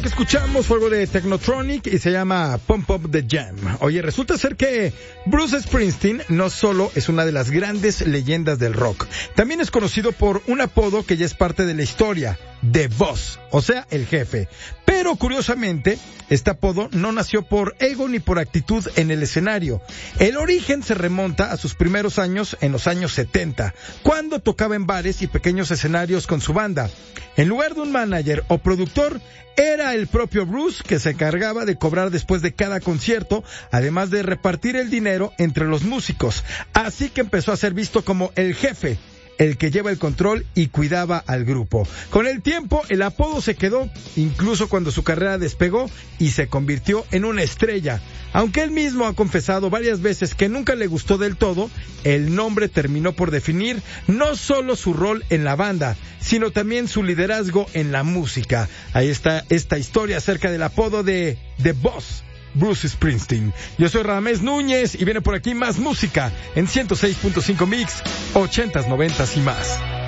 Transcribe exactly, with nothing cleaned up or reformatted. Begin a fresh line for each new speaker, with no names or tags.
Esto que escuchamos fue algo de Technotronic y se llama Pump Up the Jam. Oye, resulta ser que Bruce Springsteen no solo es una de las grandes leyendas del rock, también es conocido por un apodo que ya es parte de la historia, The Boss, o sea, el jefe. Pero curiosamente, este apodo no nació por ego ni por actitud en el escenario. El origen se remonta a sus primeros años en los años setenta, cuando tocaba en bares y pequeños escenarios con su banda. En lugar de un manager o productor, era el propio Bruce que se encargaba de cobrar después de cada concierto, además de repartir el dinero entre los músicos. Así que empezó a ser visto como el jefe, el que lleva el control y cuidaba al grupo. Con el tiempo, el apodo se quedó, incluso cuando su carrera despegó y se convirtió en una estrella. Aunque él mismo ha confesado varias veces que nunca le gustó del todo, el nombre terminó por definir no solo su rol en la banda, sino también su liderazgo en la música. Ahí está esta historia acerca del apodo de The Boss, Bruce Springsteen. Yo soy Radamés Núñez y viene por aquí más música en ciento seis punto cinco Mix, ochentas, noventas y más.